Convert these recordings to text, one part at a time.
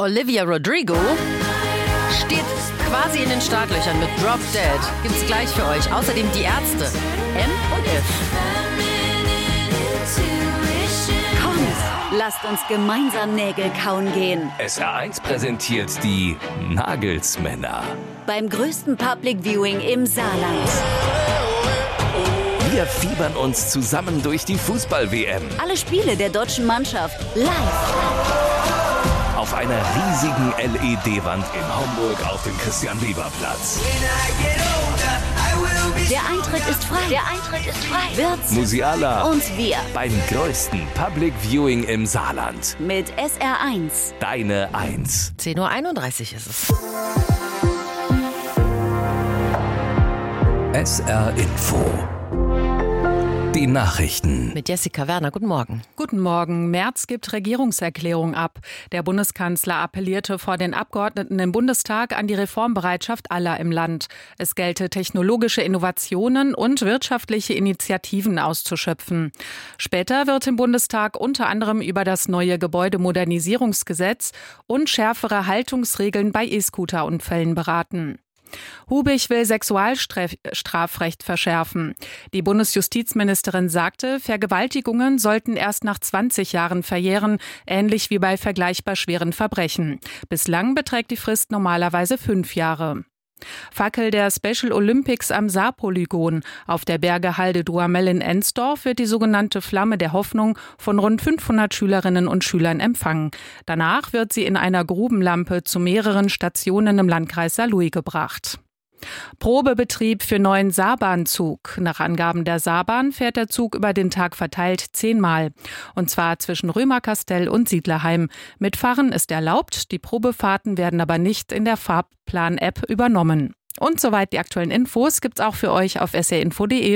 Olivia Rodrigo steht quasi in den Startlöchern mit Drop Dead. Gibt's gleich für euch. Außerdem die Ärzte. M und F. Kommt, lasst uns gemeinsam Nägel kauen gehen. SR1 präsentiert die Nagelsmänner. Beim größten Public Viewing im Saarland. Wir fiebern uns zusammen durch die Fußball-WM. Alle Spiele der deutschen Mannschaft live. Auf einer riesigen LED-Wand in Homburg auf dem Christian-Weber-Platz. Der Eintritt ist frei. Wirtz, Musiala und wir. beim größten Public Viewing im Saarland. Mit SR1. Deine 1. 10:31 Uhr ist es. SR Info. Die Nachrichten. Mit Jessica Werner. Guten Morgen. Guten Morgen. Merz gibt Regierungserklärung ab. Der Bundeskanzler appellierte vor den Abgeordneten im Bundestag an die Reformbereitschaft aller im Land. Es gelte, technologische Innovationen und wirtschaftliche Initiativen auszuschöpfen. Später wird im Bundestag unter anderem über das neue Gebäudemodernisierungsgesetz und schärfere Haltungsregeln bei E-Scooter-Unfällen beraten. Hubig will Sexualstrafrecht verschärfen. Die Bundesjustizministerin sagte, Vergewaltigungen sollten erst nach 20 Jahren verjähren, ähnlich wie bei vergleichbar schweren Verbrechen. Bislang beträgt die Frist normalerweise 5 Jahre. Fackel der Special Olympics am Saarpolygon. Auf der Bergehalde Duhamel in Ensdorf wird die sogenannte Flamme der Hoffnung von rund 500 Schülerinnen und Schülern empfangen. Danach wird sie in einer Grubenlampe zu mehreren Stationen im Landkreis Saarlouis gebracht. Probebetrieb für neuen Saarbahnzug. Nach Angaben der Saarbahn fährt der Zug über den Tag verteilt 10-mal. Und zwar zwischen Römerkastell und Siedlerheim. Mitfahren ist erlaubt, die Probefahrten werden aber nicht in der Fahrplan-App übernommen. Und soweit die aktuellen Infos gibt's auch für euch auf srinfo.de.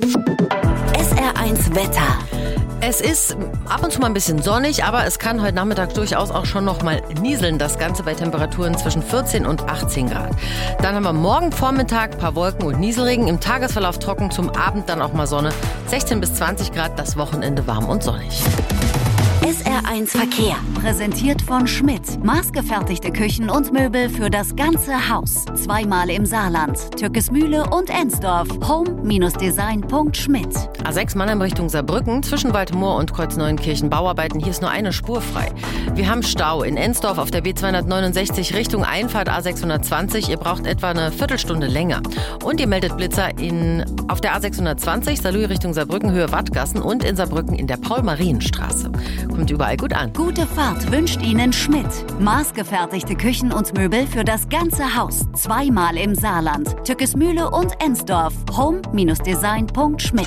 SR1 Wetter. Es ist ab und zu mal ein bisschen sonnig, aber es kann heute Nachmittag durchaus auch schon noch mal nieseln. Das Ganze bei Temperaturen zwischen 14 und 18 Grad. Dann haben wir morgen Vormittag ein paar Wolken und Nieselregen. Im Tagesverlauf trocken, zum Abend dann auch mal Sonne. 16 bis 20 Grad, das Wochenende warm und sonnig. SR1 Verkehr. Präsentiert von Schmidt. Maßgefertigte Küchen und Möbel für das ganze Haus. 2-mal im Saarland. Türkesmühle und Ensdorf. Home-design.schmidt. A6 Mannheim Richtung Saarbrücken. Zwischen Waldmoor und Kreuz-Neuenkirchen Bauarbeiten. Hier ist nur eine Spur frei. Wir haben Stau in Ensdorf auf der B269 Richtung Einfahrt A620. Ihr braucht etwa eine Viertelstunde länger. Und ihr meldet Blitzer auf der A620 Saarlouis Richtung Saarbrücken Höhe Wattgassen und in Saarbrücken in der Paul-Marien-Straße. Kommt überall gut an. Gute Fahrt wünscht Ihnen Schmidt. Maßgefertigte Küchen und Möbel für das ganze Haus. 2-mal im Saarland. Türkesmühle und Ensdorf. Home-design.schmidt.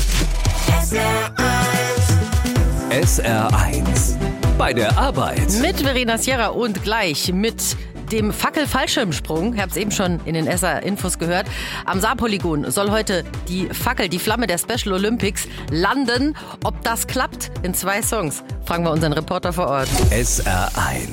SR1. Bei der Arbeit. Mit Verena Sierra und gleich mit dem Fackel-Fallschirmsprung. Ich habe es eben schon in den SR-Infos gehört. Am Saarpolygon soll heute die Fackel, die Flamme der Special Olympics, landen. Ob das klappt in 2 Songs, fragen wir unseren Reporter vor Ort. SR1.